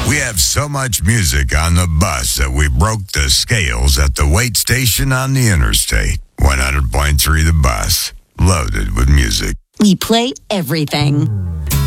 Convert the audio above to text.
We have so much music on the bus that we broke the scales at the wait station on the interstate. 100.3 The Bus, loaded with music. We play everything.